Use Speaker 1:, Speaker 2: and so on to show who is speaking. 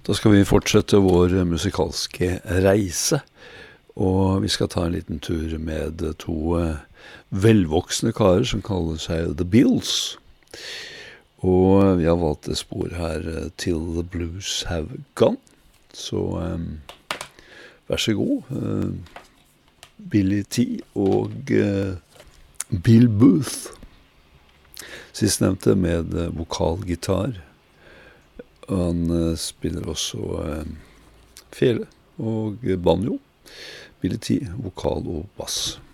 Speaker 1: Da skal vi fortsette vår musikalske reise, og vi skal ta en liten tur med to velvoksne karer som kaller seg The Beatles. Og vi har valgt et spor her, Till the Blues Have Gone, så vær så god, Billy T og Bill Booth. Sistnevnte med vokalgitar. Han spiller også fele og banjo, Billy T, vokal og bass.